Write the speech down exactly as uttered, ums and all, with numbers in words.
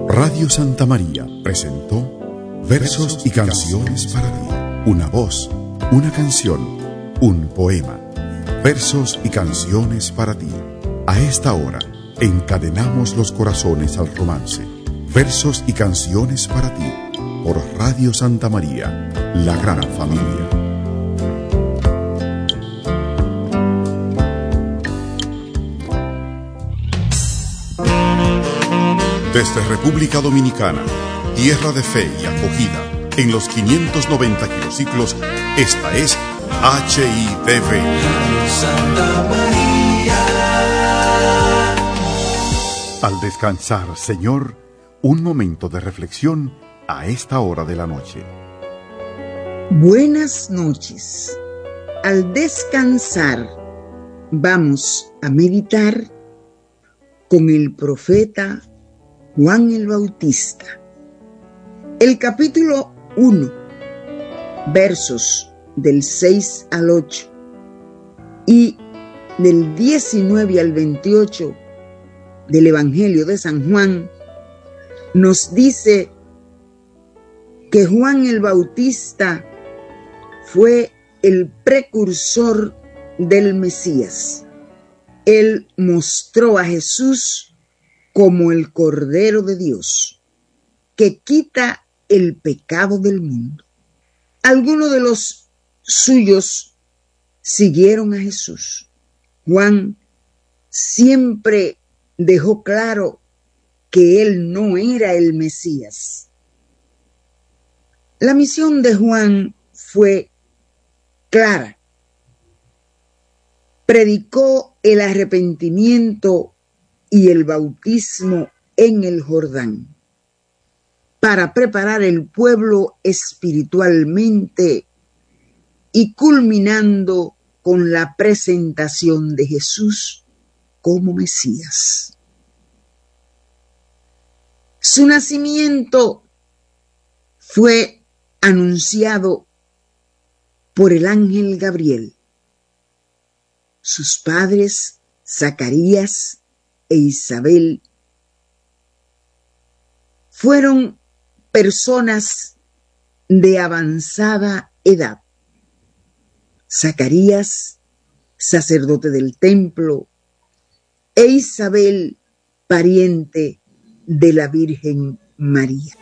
Radio Santa María presentó Versos y Canciones para ti. Una voz, una canción, un poema. Versos y canciones para ti. A esta hora, encadenamos los corazones al romance. Versos y canciones para ti. Por Radio Santa María, la gran familia. Desde República Dominicana, tierra de fe y acogida, en los quinientos noventa kilociclos, esta es H I D V. Santa María. Al descansar, Señor, un momento de reflexión a esta hora de la noche. Buenas noches. Al descansar, vamos a meditar con el profeta Juan el Bautista. El capítulo uno, versos del seis al ocho y del diecinueve al veintiocho del Evangelio de San Juan, nos dice que Juan el Bautista fue el precursor del Mesías. Él mostró a Jesús como el Cordero de Dios, que quita el pecado del mundo. Algunos de los suyos siguieron a Jesús. Juan siempre dejó claro que él no era el Mesías. La misión de Juan fue clara. Predicó el arrepentimiento y el bautismo en el Jordán, para preparar el pueblo espiritualmente y culminando con la presentación de Jesús como Mesías. Su nacimiento fue anunciado por el ángel Gabriel. Sus padres, Zacarías e Isabel, fueron personas de avanzada edad. Zacarías, sacerdote del templo, e Isabel, pariente de la Virgen María.